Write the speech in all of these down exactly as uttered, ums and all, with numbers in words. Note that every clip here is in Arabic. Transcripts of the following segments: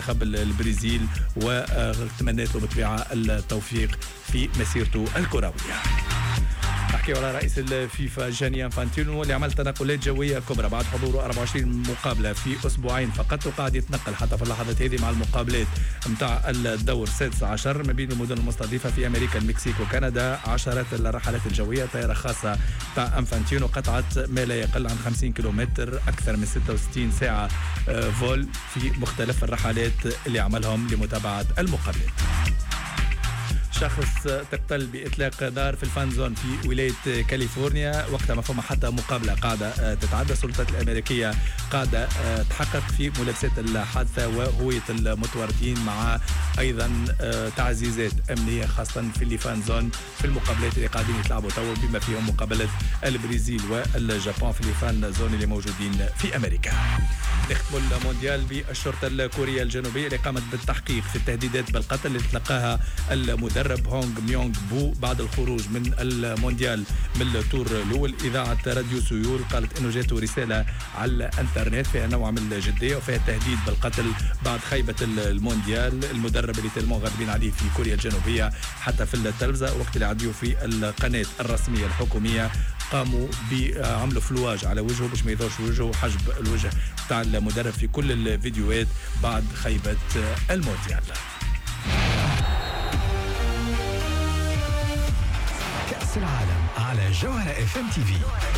منتخب البرازيل وتمنيت له بالطبيعة التوفيق في مسيرته الكروية. نحكي على رئيس الفيفا جاني انفانتينو اللي عمل تنقلات جويه كبرى بعد حضوره أربعة وعشرين مقابله في اسبوعين فقط، وقاعد يتنقل حتى في اللحظات هذه مع المقابلات نتاع الدور السادس عشر ما بين المدن المستضيفه في امريكا المكسيك وكندا. عشرات الرحلات الجويه، طائره خاصه تاع انفانتينو قطعت ما لا يقل عن خمسين كيلومتر، اكثر من ستة وستين ساعه فول في مختلف الرحلات اللي عملهم لمتابعه المقابلات. شخص تقتل بإطلاق نار في الفانزون في ولاية كاليفورنيا وقتها ما فما حتى مقابلة قاعدة تتعدى. السلطات الأمريكية قاعدة تحقق في ملابسات الحادثة وهوية المتورطين، مع أيضا تعزيزات أمنية خاصة في الفانزون في المقابلات اللي قاعدين يتلعبوا توا، بما فيهم مقابلة البرازيل واليابان في الفانزون اللي موجودين في أمريكا. نختموا المونديال بالشرطة الكورية الجنوبية اللي قامت بالتحقيق في التهديدات بالقتل اللي تلقاها المدرب هونغ ميونغ بو بعد الخروج من المونديال من التور الأول. إذاعة راديو سيول قالت إنه جاته رسالة على الانترنت فيها نوع من الجدية وفيها التهديد بالقتل بعد خيبة المونديال. المدرب اللي تلمون غاضبين عليه في كوريا الجنوبية حتى في التلفزة وقت اللي عديوا في القناة الرسمية الحكومية قاموا بعملوا فلواج على وجهه باش ما يظهرش وجهه وحجب الوجه تاع المدرب في كل الفيديوهات بعد خيبة المونديال. كأس العالم على جوهرة اف ام تي في.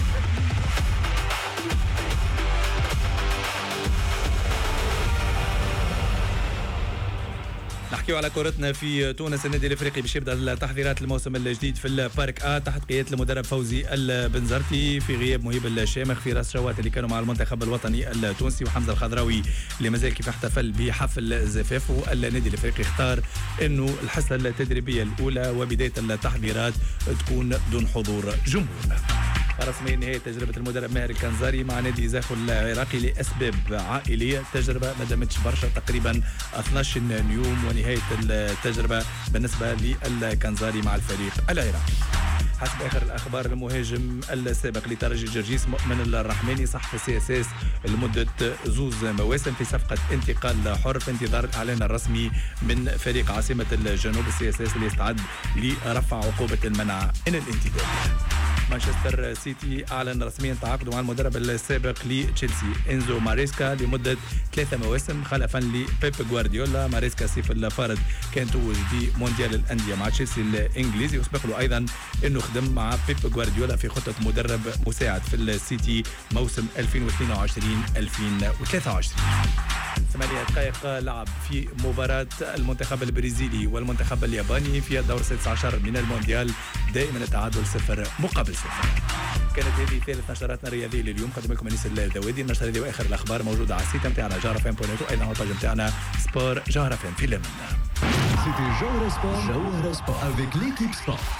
نحكيو على كرتنا في تونس. النادي الافريقي باش يبدا التحضيرات الموسم الجديد في البارك ا تحت قياده المدرب فوزي البنزرتي في غياب مهيب الشامخ في راس شوات اللي كانوا مع المنتخب الوطني التونسي، وحمزه الخضراوي اللي مازال كيف احتفل بحفل زفافه. النادي الافريقي اختار انه الحصه التدريبيه الاولى وبدايه التحضيرات تكون دون حضور جمهور. رسميا نهاية تجربة المدرب ماهر الكنزاري مع نادي زاخو العراقي لأسباب عائلية. تجربة ما دامتش برشا تقريبا اثني عشر يوم، ونهاية التجربة بالنسبة للكنزاري مع الفريق العراقي. حسب آخر الأخبار المهاجم السابق لترجي جرجيس مؤمن الرحماني صح في سي اس اس لمدة زوز مواسم في صفقة انتقال حر في انتظار الإعلان الرسمي من فريق عاصمة الجنوب السي اس اس اللي يستعد لرفع عقوبة المنع من الانتداب. مانشستر سيتي أعلن رسميا تعاقده مع المدرب السابق لتشيلسي إنزو ماريسكا لمدة ثلاثة مواسم خلفا لبيب غوارديولا. ماريسكا سيف الفارد كان توج بمونديال الأندية مع تشيلسي الإنجليزي، وسبق له أيضا أنه خدم مع بيب غوارديولا في خطة مدرب مساعد في السيتي موسم ألفين واثنين وعشرين ألفين وثلاثة وعشرين. ثمانية دقائق لعب في مباراة المنتخب البرازيلي والمنتخب الياباني في الدور السادس عشر من المونديال، دائما التعادل صفر مقابل صفر. كانت هذه ثالث نشراتنا الرياضية لليوم، قدم لكم انيس الذوادي. النشرة هذه واخر الاخبار موجودة على السيت نتاعنا جوهرة اف ام دوت نت، وايضا على الباج نتاعنا سبور جوهرة اف ام في لمن. C'était Jawhara Sport, Jawhara Sport avec l'équipe sport.